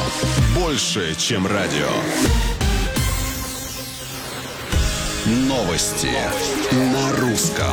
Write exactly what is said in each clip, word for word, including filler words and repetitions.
Больше, чем радио. Новости на русском.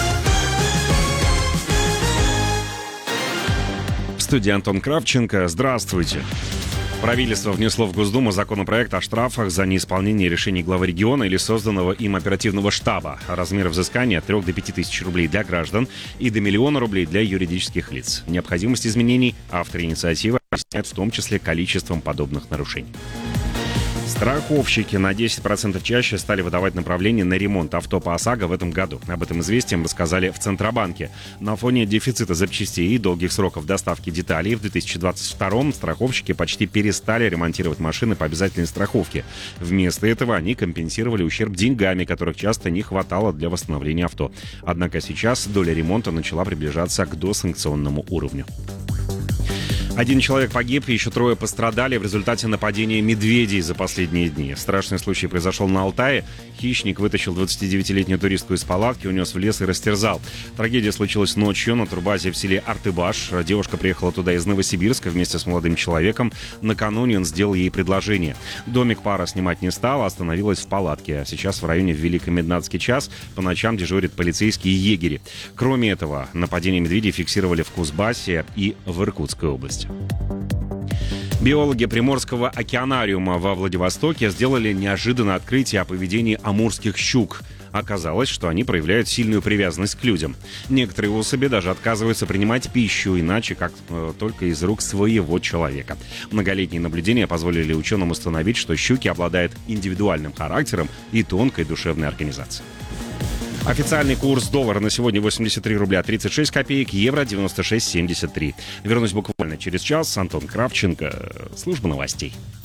В студии Антон Кравченко. Здравствуйте. Правительство внесло в Госдуму законопроект о штрафах за неисполнение решений главы региона или созданного им оперативного штаба. Размер взыскания от трёх до пяти тысяч рублей для граждан и до миллиона рублей для юридических лиц. Необходимость изменений авторы инициативы объясняют в том числе количеством подобных нарушений. Страховщики на десять процентов чаще стали выдавать направление на ремонт авто по ОСАГО в этом году. Об этом известием рассказали в Центробанке. На фоне дефицита запчастей и долгих сроков доставки деталей в две тысячи двадцать втором страховщики почти перестали ремонтировать машины по обязательной страховке. Вместо этого они компенсировали ущерб деньгами, которых часто не хватало для восстановления авто. Однако сейчас доля ремонта начала приближаться к досанкционному уровню. Один человек погиб, и еще трое пострадали в результате нападения медведей за последние дни. Страшный случай произошел на Алтае. Хищник вытащил двадцатидевятилетнюю туристку из палатки, унес в лес и растерзал. Трагедия случилась ночью на турбазе в селе Артыбаш. Девушка приехала туда из Новосибирска вместе с молодым человеком. Накануне он сделал ей предложение. Домик пара снимать не стала, остановилась в палатке. А сейчас в районе в Великомеднадский час по ночам дежурят полицейские и егери. Кроме этого, нападение медведей фиксировали в Кузбассе и в Иркутской области. Биологи Приморского океанариума во Владивостоке сделали неожиданное открытие о поведении амурских щук. Оказалось, что они проявляют сильную привязанность к людям. Некоторые особи даже отказываются принимать пищу, иначе как э, только из рук своего человека. Многолетние наблюдения позволили ученым установить, что щуки обладают индивидуальным характером и тонкой душевной организацией. Официальный курс доллара на сегодня восемьдесят три рубля тридцать шесть копеек, евро девяносто шесть семьдесят три. Вернусь буквально через час. Антон Кравченко, служба новостей.